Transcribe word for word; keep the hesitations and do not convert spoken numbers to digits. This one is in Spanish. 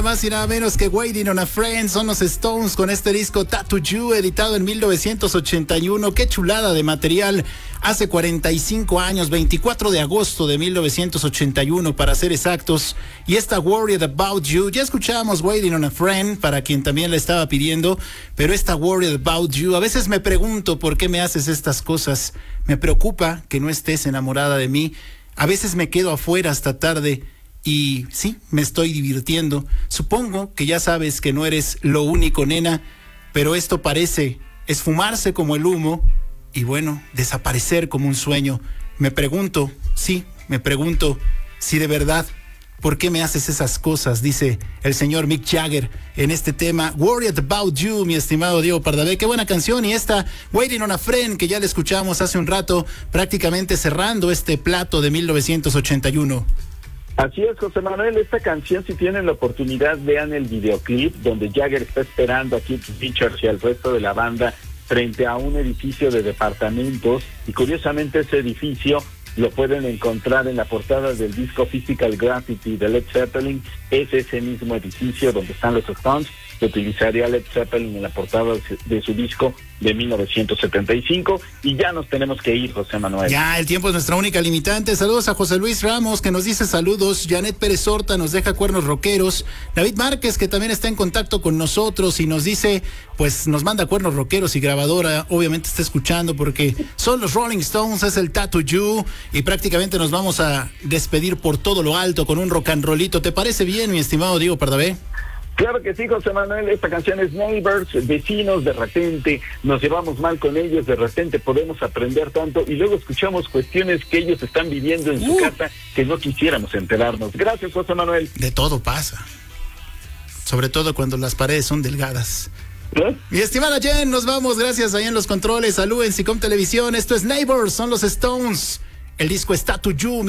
más y nada menos que Waiting on a Friend. Son los Stones con este disco Tattoo You, editado en mil novecientos ochenta y uno. Qué chulada de material. Hace cuarenta y cinco años, veinticuatro de agosto de mil novecientos ochenta y uno para ser exactos. Y esta Worried About You, ya escuchábamos Waiting on a Friend, para quien también le estaba pidiendo, pero esta Worried About You, a veces me pregunto por qué me haces estas cosas. Me preocupa que no estés enamorada de mí. A veces me quedo afuera hasta tarde y sí, me estoy divirtiendo. Supongo que ya sabes que no eres lo único, nena, pero esto parece esfumarse como el humo y bueno, desaparecer como un sueño. Me pregunto, sí, me pregunto si de verdad, ¿por qué me haces esas cosas? Dice el señor Mick Jagger en este tema Worried About You, mi estimado Diego Pardavé. Qué buena canción. Y esta Waiting on a Friend, que ya la escuchamos hace un rato, prácticamente cerrando este plato de mil novecientos ochenta y uno. Así es, José Manuel, esta canción, si tienen la oportunidad, vean el videoclip donde Jagger está esperando a Keith Richards y al resto de la banda frente a un edificio de departamentos, y curiosamente ese edificio lo pueden encontrar en la portada del disco Physical Graffiti de Led Zeppelin. Es ese mismo edificio donde están los Stones, que utilizaría Led Zeppelin en la portada de su disco de mil novecientos setenta y cinco. Y ya nos tenemos que ir, José Manuel. Ya, el tiempo es nuestra única limitante. Saludos a José Luis Ramos, que nos dice saludos. Janet Pérez Horta nos deja cuernos rockeros. David Márquez, que también está en contacto con nosotros y nos dice, pues nos manda cuernos rockeros, y grabadora obviamente está escuchando porque son los Rolling Stones, es el Tattoo You, y prácticamente nos vamos a despedir por todo lo alto con un rock and rollito. ¿Te parece bien, mi estimado Diego Pardavé? Claro que sí, José Manuel. Esta canción es Neighbors, vecinos. De repente nos llevamos mal con ellos, de repente podemos aprender tanto y luego escuchamos cuestiones que ellos están viviendo en su uh. casa que no quisiéramos enterarnos. Gracias, José Manuel. De todo pasa, sobre todo cuando las paredes son delgadas. ¿Eh? Mi estimada Jen, nos vamos. Gracias ahí en los controles. Salud en Sicom Televisión. Esto es Neighbors, son los Stones. El disco es Tattoo You.